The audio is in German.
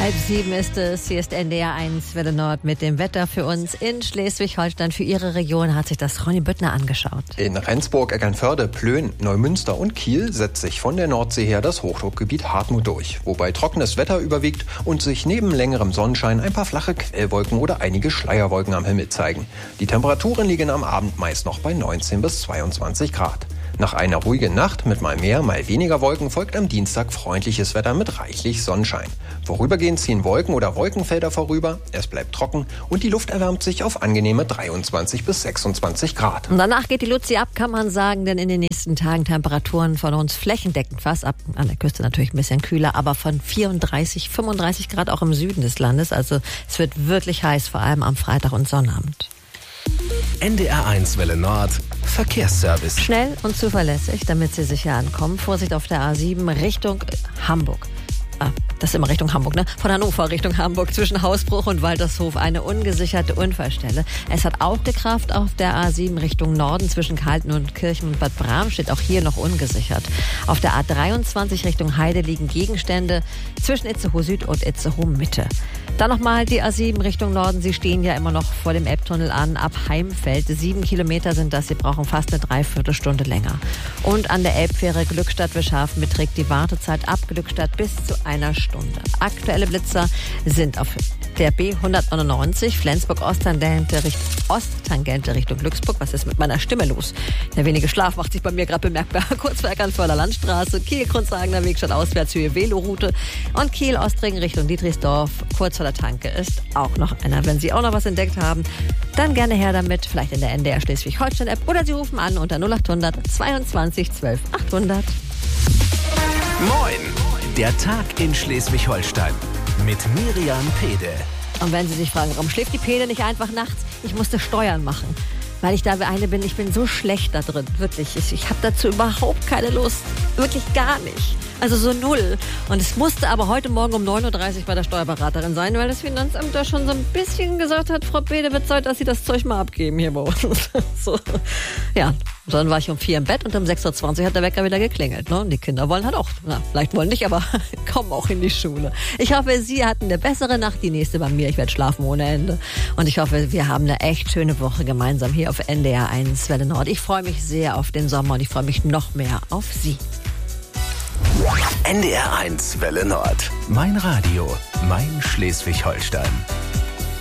6:30 ist es. Hier ist NDR 1 Welle Nord mit dem Wetter für uns in Schleswig-Holstein. Für Ihre Region hat sich das Ronny Büttner angeschaut. In Rendsburg, Eckernförde, Plön, Neumünster und Kiel setzt sich von der Nordsee her das Hochdruckgebiet Hartmut durch, wobei trockenes Wetter überwiegt und sich neben längerem Sonnenschein ein paar flache Quellwolken oder einige Schleierwolken am Himmel zeigen. Die Temperaturen liegen am Abend meist noch bei 19 bis 22 Grad. Nach einer ruhigen Nacht mit mal mehr, mal weniger Wolken folgt am Dienstag freundliches Wetter mit reichlich Sonnenschein. Vorübergehend ziehen Wolken oder Wolkenfelder vorüber, es bleibt trocken und die Luft erwärmt sich auf angenehme 23 bis 26 Grad. Und danach geht die Luzi ab, kann man sagen, denn in den nächsten Tagen Temperaturen von uns flächendeckend fast ab, an der Küste natürlich ein bisschen kühler, aber von 34, 35 Grad auch im Süden des Landes. Also es wird wirklich heiß, vor allem am Freitag und Sonnabend. NDR 1 Welle Nord Verkehrsservice. Schnell und zuverlässig, damit Sie sicher ankommen. Vorsicht auf der A7 Richtung Hamburg. Das ist immer Richtung Hamburg, ne? Von Hannover Richtung Hamburg zwischen Hausbruch und Waltershof eine ungesicherte Unfallstelle. Es hat auch gekraft auf der A7 Richtung Norden zwischen Kaltenkirchen und Bad Bramstedt, auch hier noch ungesichert. Auf der A23 Richtung Heide liegen Gegenstände zwischen Itzehoe Süd und Itzehoe Mitte. Dann nochmal die A7 Richtung Norden. Sie stehen ja immer noch vor dem Elbtunnel an, ab Heimfeld. 7 Kilometer sind das. Sie brauchen fast eine Dreiviertelstunde länger. Und an der Elbfähre Glückstadt-Wischhafen beträgt die Wartezeit ab Glückstadt bis zu einer Stunde. Aktuelle Blitzer sind auf der B199 Flensburg-Osttangente Richtung Glücksburg. Was ist mit meiner Stimme los? Der wenige Schlaf macht sich bei mir gerade bemerkbar. Kurz vor Eckernförder Landstraße, Kiel-Grundsagener Weg statt Auswärtshöhe Veloroute und Kiel-Ostring Richtung Dietrichsdorf. Kurz vor der Tanke ist auch noch einer. Wenn Sie auch noch was entdeckt haben, dann gerne her damit. Vielleicht in der NDR Schleswig-Holstein-App oder Sie rufen an unter 0800 22 12 800. Moin! Der Tag in Schleswig-Holstein mit Miriam Pede. Und wenn Sie sich fragen, warum schläft die Pede nicht einfach nachts? Ich musste Steuern machen, weil ich da eine bin. Ich bin so schlecht da drin, wirklich. Ich habe dazu überhaupt keine Lust, wirklich gar nicht. Also so null. Und es musste aber heute Morgen um 9:30 Uhr bei der Steuerberaterin sein, weil das Finanzamt da schon so ein bisschen gesagt hat, Frau Pede, wird Zeit, dass Sie das Zeug mal abgeben hier bei uns. So. Ja, und dann war ich um 4 im Bett und um 6:20 Uhr hat der Wecker wieder geklingelt. Ne? Und die Kinder wollen halt auch, vielleicht wollen nicht, aber kommen auch in die Schule. Ich hoffe, Sie hatten eine bessere Nacht, die nächste bei mir. Ich werde schlafen ohne Ende. Und ich hoffe, wir haben eine echt schöne Woche gemeinsam hier auf NDR 1 Welle Nord. Ich freue mich sehr auf den Sommer und ich freue mich noch mehr auf Sie. NDR 1 Welle Nord. Mein Radio, mein Schleswig-Holstein.